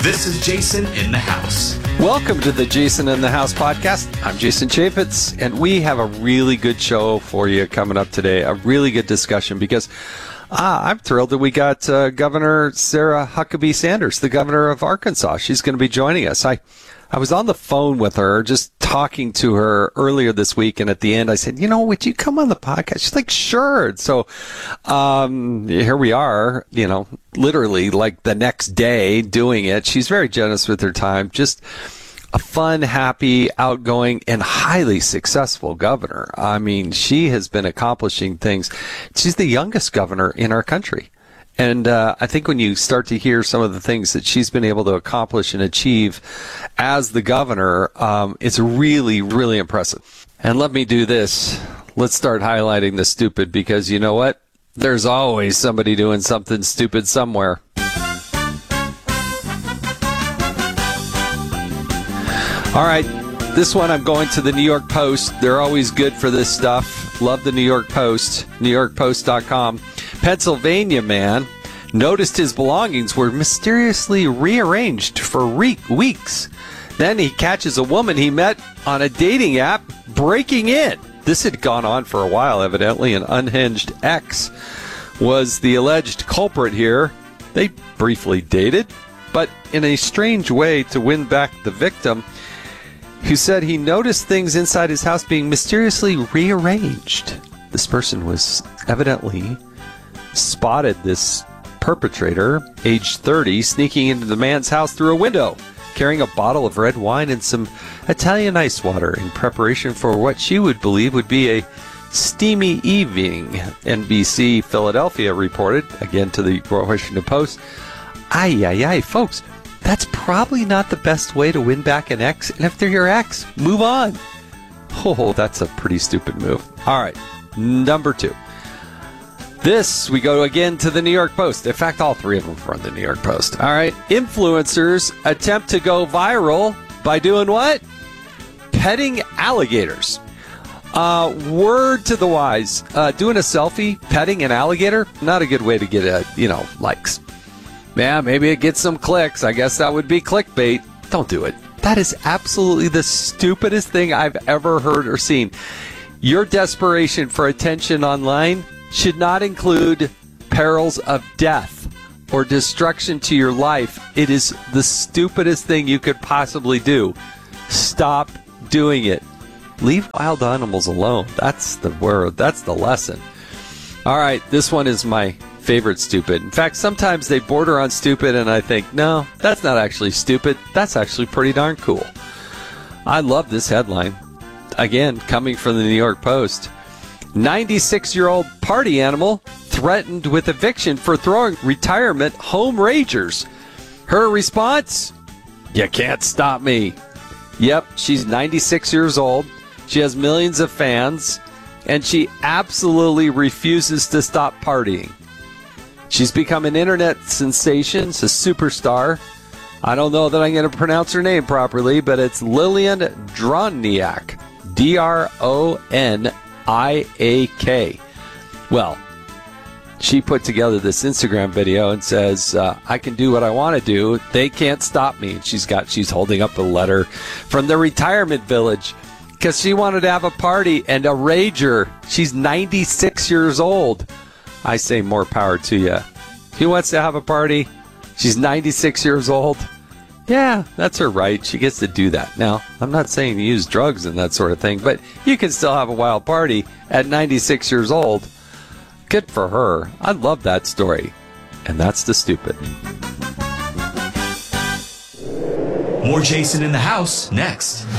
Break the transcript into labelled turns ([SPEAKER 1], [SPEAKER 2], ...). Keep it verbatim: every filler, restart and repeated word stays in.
[SPEAKER 1] This is Jason in the House.
[SPEAKER 2] Welcome to the Jason in the House podcast. I'm Jason Chaffetz, and we have a really good show for you coming up today. A really good discussion because ah, I'm thrilled that we got uh, Governor Sarah Huckabee Sanders, the governor of Arkansas. She's going to be joining us. I, I was on the phone with her, just talking to her earlier this week, and at the end I said, you know, would you come on the podcast? She's like, sure. So um, here we are, you know, literally like the next day doing it. She's very generous with her time. Just a fun, happy, outgoing, and highly successful governor. I mean, she has been accomplishing things. She's the youngest governor in our country. And uh, I think when you start to hear some of the things that she's been able to accomplish and achieve as the governor, um, it's really, really impressive. And let me do this. Let's start highlighting the stupid, because you know what? There's always somebody doing something stupid somewhere. All right, this one I'm going to the New York Post. They're always good for this stuff. Love the New York Post, new york post dot com. Pennsylvania man noticed his belongings were mysteriously rearranged for re- weeks. Then he catches a woman he met on a dating app breaking in. This had gone on for a while, evidently. An unhinged ex was the alleged culprit here. They briefly dated, but in a strange way to win back the victim, who said he noticed things inside his house being mysteriously rearranged. This person was evidently spotted this perpetrator, age thirty, sneaking into the man's house through a window, carrying a bottle of red wine and some Italian ice water in preparation for what she would believe would be a steamy evening. N B C Philadelphia reported, again to the Washington Post, ay, ay, ay, folks, that's probably not the best way to win back an ex, and if they're your ex, move on. Oh, that's a pretty stupid move. All right, number two. This, we go again to the New York Post. In fact, all three of them are on the New York Post. All right. Influencers attempt to go viral by doing what? Petting alligators. Uh, word to the wise. Uh, doing a selfie, petting an alligator, not a good way to get, a, you know, likes. Yeah, maybe it gets some clicks. I guess that would be clickbait. Don't do it. That is absolutely the stupidest thing I've ever heard or seen. Your desperation for attention online should not include perils of death or destruction to your life. It is the stupidest thing you could possibly do. Stop doing it. Leave wild animals alone. That's the word. That's the lesson. All right, this one is my favorite stupid. In fact, sometimes they border on stupid, and I think, no, that's not actually stupid. That's actually pretty darn cool. I love this headline. Again, coming from the New York Post. ninety-six-year-old party animal threatened with eviction for throwing retirement home ragers. Her response? You can't stop me. Yep, she's ninety-six years old. She has millions of fans, and she absolutely refuses to stop partying. She's become an internet sensation, a superstar. I don't know that I'm going to pronounce her name properly, but it's Lillian Droniak. D R O N I A K. Well, she put together this Instagram video and says, uh, I can do what I want to do. They can't stop me. And she's got, she's holding up a letter from the retirement village because she wanted to have a party and a rager. She's ninety-six years old. I say more power to you. Who wants to have a party? She's ninety-six years old. Yeah, that's her right. She gets to do that. Now, I'm not saying to use drugs and that sort of thing, but you can still have a wild party at ninety-six years old. Good for her. I love that story. And that's the stupid.
[SPEAKER 1] More Jason in the House next.